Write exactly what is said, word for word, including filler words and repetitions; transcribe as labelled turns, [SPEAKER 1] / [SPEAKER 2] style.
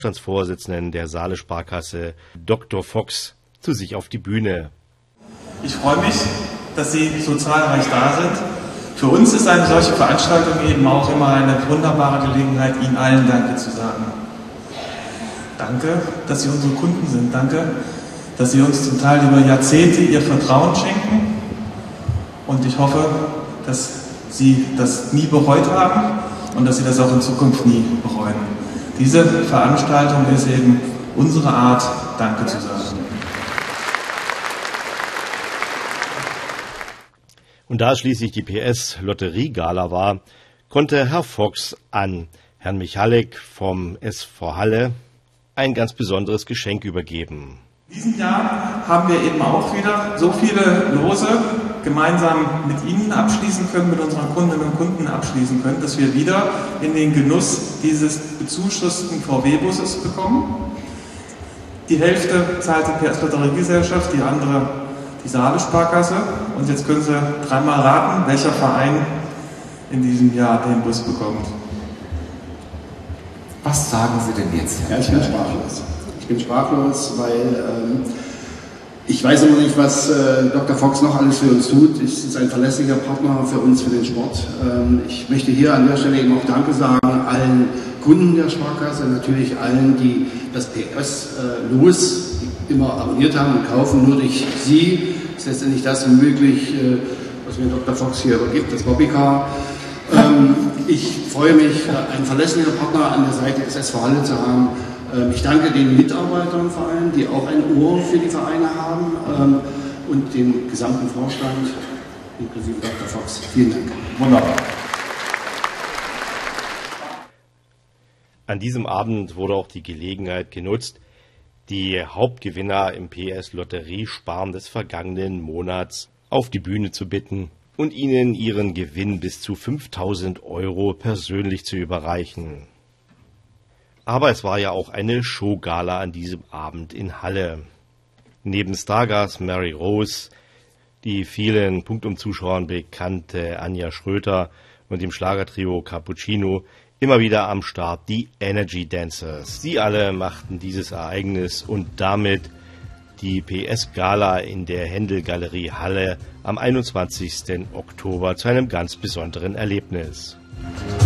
[SPEAKER 1] Vorstandsvorsitzenden der Saale Sparkasse, Doktor Fox, zu sich auf die Bühne.
[SPEAKER 2] Ich freue mich, dass Sie so zahlreich da sind. Für uns ist eine solche Veranstaltung eben auch immer eine wunderbare Gelegenheit, Ihnen allen Danke zu sagen. Danke, dass Sie unsere Kunden sind. Danke, dass Sie uns zum Teil über Jahrzehnte Ihr Vertrauen schenken. Und ich hoffe, dass Sie das nie bereut haben und dass Sie das auch in Zukunft nie bereuen. Diese Veranstaltung ist eben unsere Art, Danke zu sagen.
[SPEAKER 1] Und da schließlich die P S-Lotteriegala war, konnte Herr Fox an Herrn Michalek vom S V Halle ein ganz besonderes Geschenk übergeben.
[SPEAKER 2] In diesem Jahr haben wir eben auch wieder so viele Lose gemeinsam mit Ihnen abschließen können, mit unseren Kundinnen und Kunden abschließen können, dass wir wieder in den Genuss dieses bezuschussten V W-Busses bekommen. Die Hälfte zahlt die P S-Lotteriegesellschaft, die andere die Saale Sparkasse. Und jetzt können Sie dreimal raten, welcher Verein in diesem Jahr den Bus bekommt.
[SPEAKER 3] Was sagen Sie denn jetzt?
[SPEAKER 4] Ja, ich bin sprachlos. Ich bin sprachlos, weil ähm, ich weiß immer nicht, was äh, Doktor Fox noch alles für uns tut. Es ist ein verlässlicher Partner für uns, für den Sport. Ähm, ich möchte hier an der Stelle eben auch Danke sagen allen Kunden der Sparkasse, natürlich allen, die das P S-Los äh, immer abonniert haben und kaufen. Nur durch Sie ist letztendlich das möglich, äh, was mir Doktor Fox hier übergibt, das Bobbycar. Ähm, ich freue mich, einen verlässlichen Partner an der Seite des S V Halle zu haben. Ähm, ich danke den Mitarbeitern vor allem, die auch ein Ohr für die Vereine haben, ähm, und dem gesamten Vorstand, inklusive Doktor Fox. Vielen Dank.
[SPEAKER 2] Wunderbar.
[SPEAKER 1] An diesem Abend wurde auch die Gelegenheit genutzt, die Hauptgewinner im P S-Lotteriesparen des vergangenen Monats auf die Bühne zu bitten und ihnen ihren Gewinn bis zu fünftausend Euro persönlich zu überreichen. Aber es war ja auch eine Showgala an diesem Abend in Halle. Neben Stargast Mary Rose, die vielen Punktum-Zuschauern bekannte Anja Schröter und dem Schlagertrio Cappuccino immer wieder am Start die Energy Dancers. Sie alle machten dieses Ereignis und damit die P S-Gala in der Händel-Galerie Halle am einundzwanzigsten Oktober zu einem ganz besonderen Erlebnis.